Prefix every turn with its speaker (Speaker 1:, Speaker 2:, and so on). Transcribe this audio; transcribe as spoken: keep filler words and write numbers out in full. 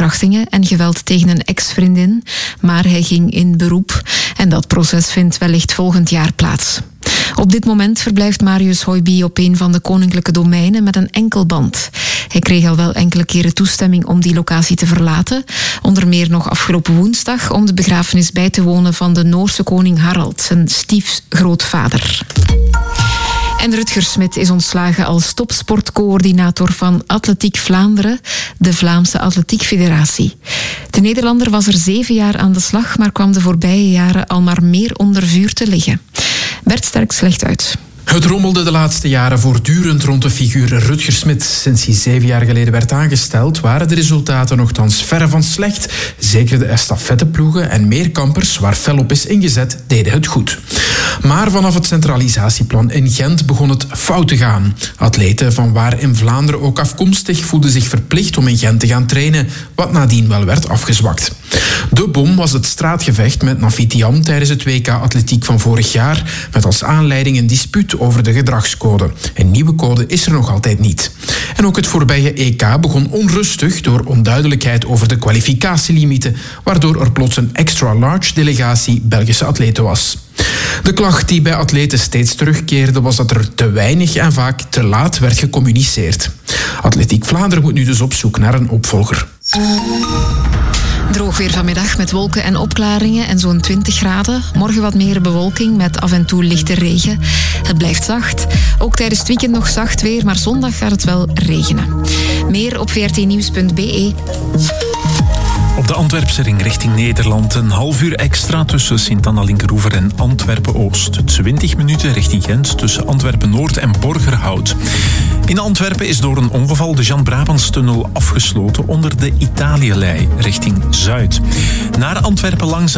Speaker 1: verkrachtingen en geweld tegen een ex-vriendin, maar hij ging in beroep en dat proces vindt wellicht volgend jaar plaats. Op dit moment verblijft Marius Hooiby op een van de koninklijke domeinen met een enkelband. Hij kreeg al wel enkele keren toestemming om die locatie te verlaten, onder meer nog afgelopen woensdag om de begrafenis bij te wonen van de Noorse koning Harald, zijn stiefgrootvader. En Rutger Smit is ontslagen als topsportcoördinator van Atletiek Vlaanderen, de Vlaamse Atletiek Federatie. De Nederlander was er zeven jaar aan de slag, maar kwam de voorbije jaren al maar meer onder vuur te liggen. Bert Sterks legt uit.
Speaker 2: Het rommelde de laatste jaren voortdurend rond de figuur Rutger Smit. Sinds hij zeven jaar geleden werd aangesteld, waren de resultaten nogthans verre van slecht. Zeker de estafetteploegen en meerkampers, waar fel op is ingezet, deden het goed. Maar vanaf het centralisatieplan in Gent begon het fout te gaan. Atleten van waar in Vlaanderen ook afkomstig voelden zich verplicht om in Gent te gaan trainen, wat nadien wel werd afgezwakt. De bom was het straatgevecht met Nafitiam tijdens het W K Atletiek van vorig jaar, met als aanleiding een dispuut over de gedragscode. Een nieuwe code is er nog altijd niet. En ook het voorbije E K begon onrustig door onduidelijkheid over de kwalificatielimieten, waardoor er plots een extra-large delegatie Belgische atleten was. De klacht die bij atleten steeds terugkeerde was dat er te weinig en vaak te laat werd gecommuniceerd. Atletiek Vlaanderen moet nu dus op zoek naar een opvolger.
Speaker 1: Droog weer vanmiddag met wolken en opklaringen en zo'n twintig graden. Morgen wat meer bewolking met af en toe lichte regen. Het blijft zacht. Ook tijdens het weekend nog zacht weer, maar zondag gaat het wel regenen. Meer op v r t nieuws punt b e.
Speaker 3: Op de Antwerpse ring richting Nederland een half uur extra tussen Sint-Anna-Linkeroever en Antwerpen-Oost. twintig minuten richting Gent tussen Antwerpen-Noord en Borgerhout. In Antwerpen is door een ongeval de Jan Brabantstunnel afgesloten onder de Italië-lei richting Zuid. Naar Antwerpen langs